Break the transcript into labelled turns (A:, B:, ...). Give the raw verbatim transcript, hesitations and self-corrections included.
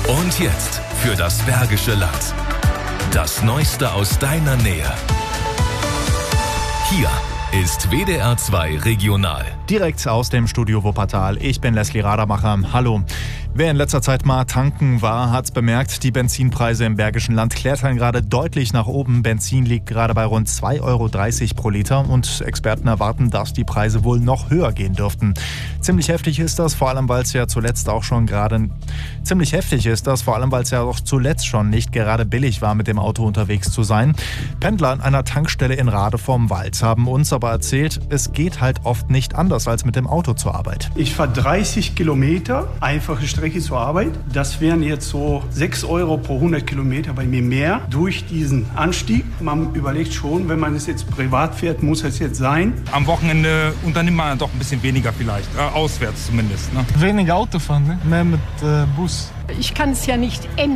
A: Und jetzt für das Bergische Land. Das Neueste aus deiner Nähe. Hier ist W D R zwei Regional.
B: Direkt aus dem Studio Wuppertal. Ich bin Leslie Radermacher. Hallo. Wer in letzter Zeit mal tanken war, hat's bemerkt, die Benzinpreise im Bergischen Land klettern gerade deutlich nach oben. Benzin liegt gerade bei rund zwei Euro dreißig pro Liter und Experten erwarten, dass die Preise wohl noch höher gehen dürften. Ziemlich heftig ist das, vor allem weil es ja zuletzt auch schon gerade ziemlich heftig ist das, vor allem weil es ja auch zuletzt schon nicht gerade billig war, mit dem Auto unterwegs zu sein. Pendler an einer Tankstelle in Rade vorm Wald haben uns aber erzählt, es geht halt oft nicht anders als mit dem Auto zur Arbeit.
C: Ich fahre dreißig Kilometer, einfache Strecke zur Arbeit. Das wären jetzt so sechs Euro pro hundert Kilometer bei mir mehr durch diesen Anstieg. Man überlegt schon, wenn man es jetzt privat fährt, muss es jetzt sein.
D: Am Wochenende unternimmt man doch ein bisschen weniger vielleicht, äh, auswärts zumindest. Ne?
E: Weniger Auto fahren, ne? Mehr mit äh, Bus.
F: Ich kann es ja nicht ändern.